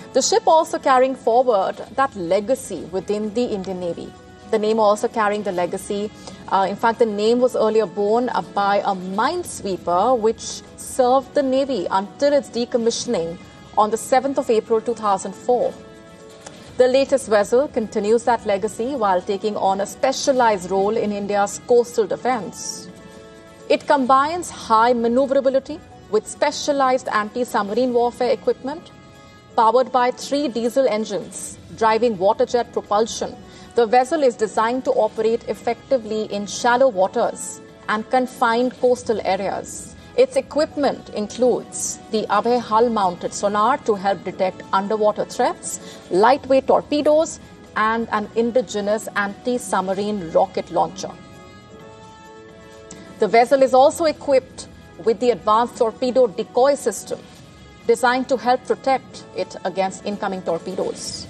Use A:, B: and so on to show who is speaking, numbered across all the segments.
A: The ship also carrying forward that legacy within the Indian Navy. The name also carrying the legacy. In fact, the name was earlier borne by a minesweeper which served the Navy until its decommissioning on the 7th of April 2004. The latest vessel continues that legacy while taking on a specialized role in India's coastal defense. It combines high maneuverability with specialized anti-submarine warfare equipment. Powered by 3 diesel engines driving water jet propulsion, the vessel is designed to operate effectively in shallow waters and confined coastal areas. Its equipment includes the Abhay hull-mounted sonar to help detect underwater threats, lightweight torpedoes, and an indigenous anti-submarine rocket launcher. The vessel is also equipped with the advanced torpedo decoy system, designed to help protect it against incoming torpedoes.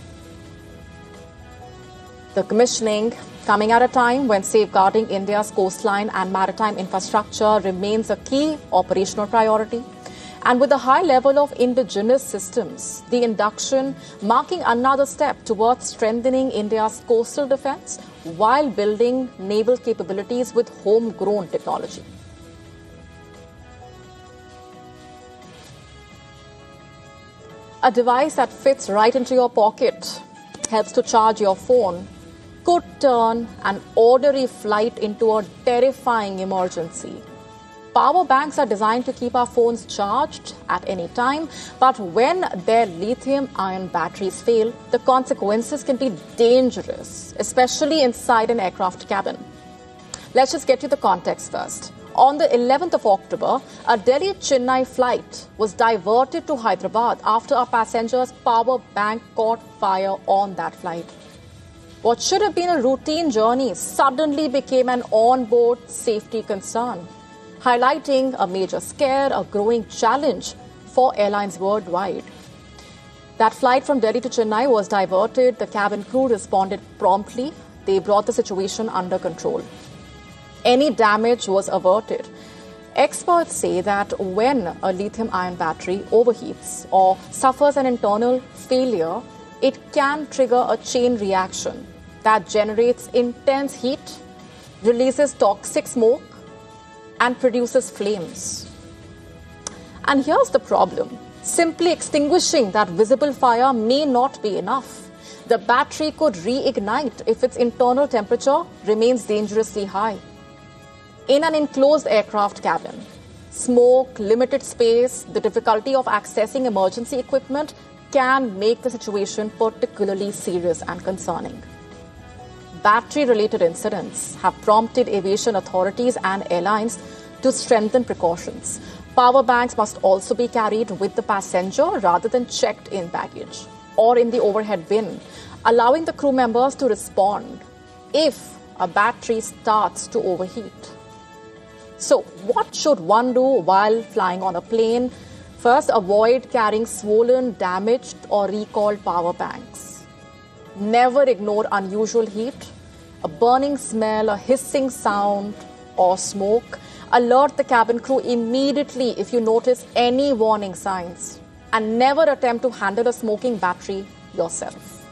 A: The commissioning coming at a time when safeguarding India's coastline and maritime infrastructure remains a key operational priority. And with a high level of indigenous systems, the induction marking another step towards strengthening India's coastal defense while building naval capabilities with homegrown technology. A device that fits right into your pocket, helps to charge your phone, could turn an ordinary flight into a terrifying emergency. Power banks are designed to keep our phones charged at any time, but when their lithium-ion batteries fail, the consequences can be dangerous, especially inside an aircraft cabin. Let's just get to the context first. On the 11th of October, a Delhi-Chennai flight was diverted to Hyderabad after a passenger's power bank caught fire on that flight. What should have been a routine journey suddenly became an onboard safety concern, highlighting a major scare, a growing challenge for airlines worldwide. That flight from Delhi to Chennai was diverted. The cabin crew responded promptly. They brought the situation under control. Any damage was averted. Experts say that when a lithium-ion battery overheats or suffers an internal failure, it can trigger a chain reaction that generates intense heat, releases toxic smoke, and produces flames. And here's the problem. Simply extinguishing that visible fire may not be enough. The battery could reignite if its internal temperature remains dangerously high. In an enclosed aircraft cabin, smoke, limited space, the difficulty of accessing emergency equipment can make the situation particularly serious and concerning. Battery-related incidents have prompted aviation authorities and airlines to strengthen precautions. Power banks must also be carried with the passenger rather than checked in baggage or in the overhead bin, allowing the crew members to respond if a battery starts to overheat. So, what should one do while flying on a plane? First, avoid carrying swollen, damaged, or recalled power banks. Never ignore unusual heat, a burning smell, a hissing sound, or smoke. Alert the cabin crew immediately if you notice any warning signs. And never attempt to handle a smoking battery yourself.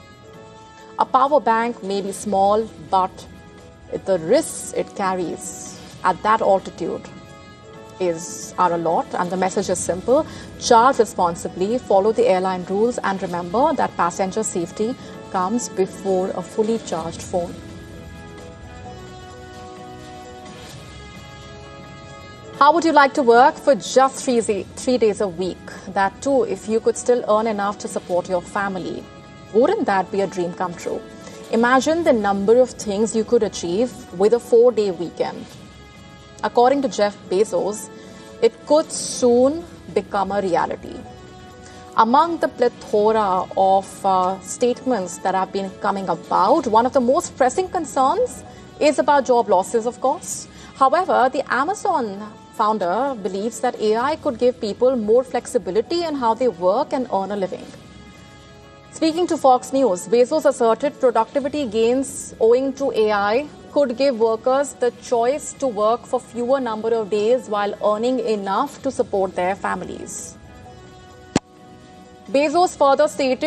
A: A power bank may be small, but the risks it carries at that altitude are a lot, and the message is simple. Charge responsibly, follow the airline rules, and remember that passenger safety comes before a fully charged phone. How would you like to work for just 3 days a week? That too, if you could still earn enough to support your family. Wouldn't that be a dream come true? Imagine the number of things you could achieve with a 4-day weekend. According to Jeff Bezos, it could soon become a reality. Among the plethora of statements that have been coming about, one of the most pressing concerns is about job losses, of course. However, the Amazon founder believes that AI could give people more flexibility in how they work and earn a living. Speaking to Fox News, Bezos asserted productivity gains owing to AI could give workers the choice to work for fewer number of days while earning enough to support their families. Bezos further stated